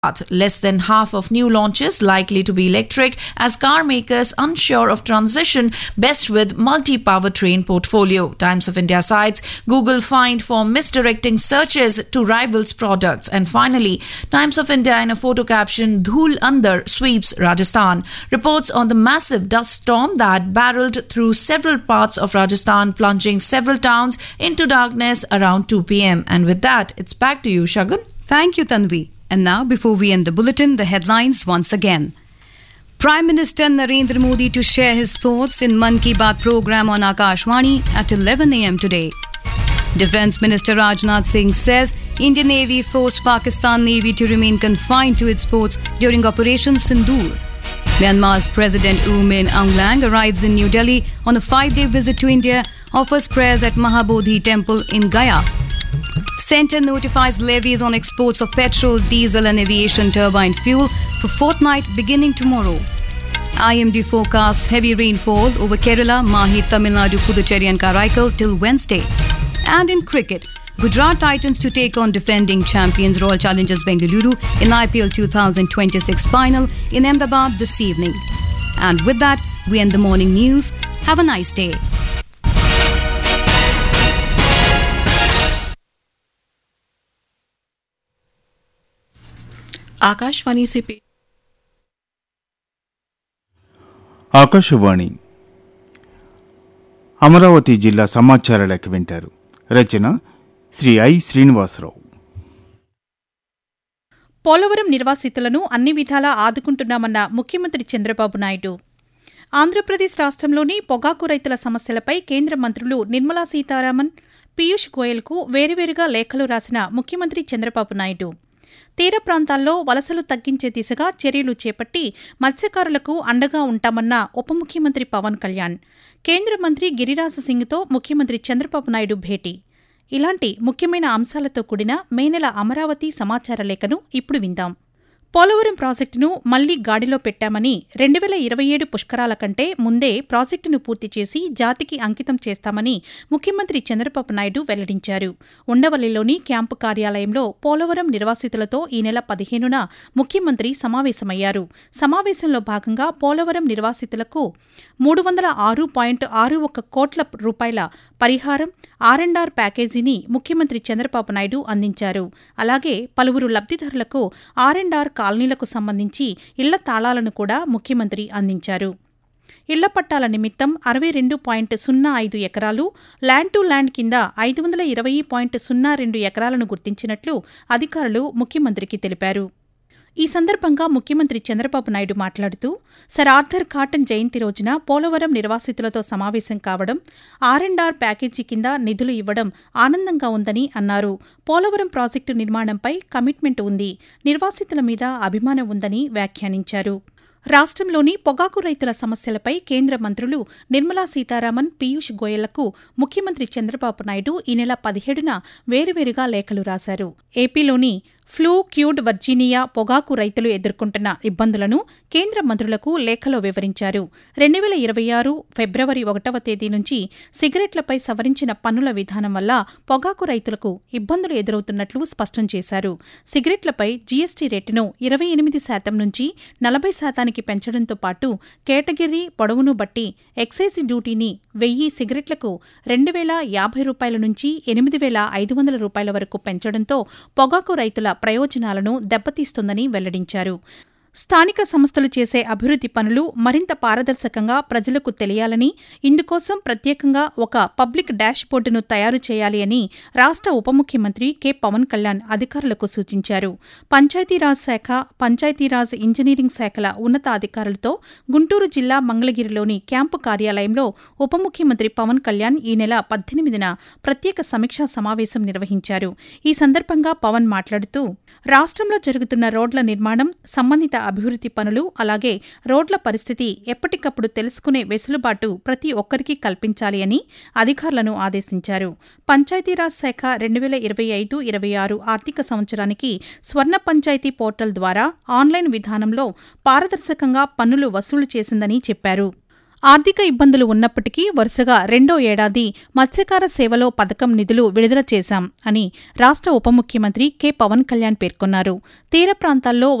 Less than half of new launches likely to be electric as car makers unsure of transition best with multi-powertrain portfolio. Times of India cites Google fined for misdirecting searches to rivals products. And finally, Times of India in a photo caption, Dhool Andar sweeps Rajasthan. Reports on the massive dust storm that barreled through several parts of Rajasthan, plunging several towns into darkness around 2 p.m. And with that, it's back to you, Shagun. Thank you, Tanvi. And now, before we end the bulletin, the headlines once again. Prime Minister Narendra Modi to share his thoughts in Mann Ki Baat program on Akashvani at 11 a.m. today. Defence Minister Rajnath Singh says Indian Navy forced Pakistan Navy to remain confined to its ports during Operation Sindoor. Myanmar's President U Min Aung Hlaing arrives in New Delhi on a 5-day visit to India, offers prayers at Mahabodhi Temple in Gaya. Centre notifies levies on exports of petrol, diesel and aviation turbine fuel for fortnight beginning tomorrow. IMD forecasts heavy rainfall over Kerala, Mahi, Tamil Nadu, Puducherry and Karaikal till Wednesday. And in cricket, Gujarat Titans to take on defending champions Royal Challengers Bengaluru in IPL 2026 final in Ahmedabad this evening. And with that, we end the morning news. Have a nice day. Akashvani से ఆకాశవాణి అమరావతి జిల్లా సమాచార లేఖ వింటారు. రచన Shri I Srinivasarao. Polavaram నిర్వాసితులను అన్ని విధాలా ఆదుకుంటున్నామన్న ముఖ్యమంత్రి చంద్రబాబు నాయుడు. ఆంధ్రప్రదేశ్ రాష్ట్రంలోని పొగాకు రైతుల సమస్యలపై కేంద్ర మంత్రులు నిర్మలా సీతారామన్, పీయూష్ గోయల్కు వేరువేరుగా లేఖలు రాసిన ముఖ్యమంత్రి చంద్రబాబు నాయుడు తీర ప్రాంతాల్లో వలసలు తగ్గించే దిశగా చర్యలు చేపట్టి మత్స్యకారులకు అండగా ఉంటామన్న ఉప ముఖ్యమంత్రి పవన్ కళ్యాణ్, కేంద్ర మంత్రి గిరిరాజ్ సింగ్తో ముఖ్యమంత్రి చంద్రబాబు నాయుడు భేటీ. ఇలాంటి ముఖ్యమైన అంశాలతో కూడిన మే నెల అమరావతి సమాచార లేఖను ఇప్పుడు విందాం. పోలవరం ప్రాజెక్టును మళ్లీ గాడిలో పెట్టామని 2027 పుష్కరాల కంటే ముందే ప్రాజెక్టును పూర్తి చేసి జాతికి అంకితం చేస్తామని ముఖ్యమంత్రి చంద్రబాబు నాయుడు వెల్లడించారు. ఉండవల్లిలోని క్యాంపు కార్యాలయంలో పోలవరం నిర్వాసితులతో ఈ నెల 15న ముఖ్యమంత్రి సమావేశమయ్యారు. సమావేశంలో భాగంగా పోలవరం నిర్వాసితులకు 306.61 కోట్ల రూపాయల పరిహారం ఆర్ఎండ్ఆర్ ప్యాకేజీని ముఖ్యమంత్రి చంద్రబాబు నాయుడు అందించారు. అలాగే పలువురు లబ్ధిదారులకు ఆర్ఎండ్ఆర్ కాలనీలకు సంబంధించి ఇళ్ల తాళాలను కూడా ముఖ్యమంత్రి అందించారు. ఇళ్ల పట్టాల నిమిత్తం 62.05 ఎకరాలు, ల్యాండ్ టు ల్యాండ్ కింద 520.02 ఎకరాలను గుర్తించినట్లు అధికారులు ముఖ్యమంత్రికి తెలిపారు. ఈ సందర్భంగా ముఖ్యమంత్రి చంద్రబాబు నాయుడు మాట్లాడుతూ, సర్ ఆర్థర్ కాటన్ జయంతి రోజున పోలవరం నిర్వాసితులతో సమావేశం కావడం, ఆర్ఎండ్ఆర్ ప్యాకేజీ కింద నిధులు ఇవ్వడం ఆనందంగా ఉందని అన్నారు. పోలవరం ప్రాజెక్టు నిర్మాణంపై కమిట్మెంట్ ఉంది, నిర్వాసితుల మీద అభిమానం ఉందని వ్యాఖ్యానించారు. రాష్ట్రంలోని పొగాకు రైతుల సమస్యలపై కేంద్ర మంత్రులు నిర్మలా సీతారామన్, పీయూష్ గోయల్లకు ముఖ్యమంత్రి చంద్రబాబు నాయుడు ఈ నెల 17న వేరువేరుగా లేఖలు రాశారు. ఏపీలోని ఫ్లూ క్యూడ్ వర్జీనియా పొగాకు రైతులు ఎదుర్కొంటున్న ఇబ్బందులను కేంద్ర మంత్రులకు లేఖలో వివరించారు. 2026 ఫిబ్రవరి 1వ తేదీ నుంచి సిగరెట్లపై సవరించిన పన్నుల విధానం వల్ల పొగాకు రైతులకు ఇబ్బందులు ఎదురవుతున్నట్లు స్పష్టం చేశారు. సిగరెట్లపై జీఎస్టీ రేటును 28% నుంచి 40% పెంచడంతో పాటు కేటగిరీ పొడవును బట్టి ఎక్సైజ్ డ్యూటీని 1000 సిగరెట్లకు 2,050 రూపాయల నుంచి 8,500 రూపాయల వరకు పెంచడంతో పొగాకు రైతుల ప్రయోజనాలను దెబ్బతీస్తుందని వెల్లడించారు. స్థానిక సంస్థలు చేసే అభివృద్ధి పనులు మరింత పారదర్శకంగా ప్రజలకు తెలియాలని, ఇందుకోసం ప్రత్యేకంగా ఒక పబ్లిక్ డాష్ బోర్డును తయారు చేయాలి అని రాష్ట్ర ఉప ముఖ్యమంత్రి కె పవన్ కళ్యాణ్ అధికారులకు సూచించారు. పంచాయతీరాజ్ శాఖ, పంచాయతీరాజ్ ఇంజనీరింగ్ శాఖల ఉన్నతాధికారులతో గుంటూరు జిల్లా మంగళగిరిలోని క్యాంపు కార్యాలయంలో ఉప ముఖ్యమంత్రి పవన్ కళ్యాణ్ ఈ నెల 18న ప్రత్యేక సమీక్షా సమావేశం నిర్వహించారు. ఈ సందర్భంగా పవన్ మాట్లాడుతూ, రాష్ట్రంలో జరుగుతున్న రోడ్ల నిర్మాణం, సంబంధిత అభివృద్ధి పనులు, అలాగే రోడ్ల పరిస్థితి ఎప్పటికప్పుడు తెలుసుకునే వెసులుబాటు ప్రతి ఒక్కరికి కల్పించాలి అని అధికారులను ఆదేశించారు. పంచాయతీరాజ్ శాఖ 2025-26 ఆర్థిక సంవత్సరానికి స్వర్ణ పంచాయతీ పోర్టల్ ద్వారా ఆన్లైన్ విధానంలో పారదర్శకంగా పన్నులు వసూలు చేసిందని చెప్పారు. ఆర్థిక ఇబ్బందులు ఉన్నప్పటికీ వరుసగా రెండో ఏడాది మత్స్యకార సేవలో పథకం నిధులు విడుదల చేశాం అని రాష్ట్ర ఉప ముఖ్యమంత్రి కె పవన్ కళ్యాణ్ పేర్కొన్నారు. తీర ప్రాంతాల్లో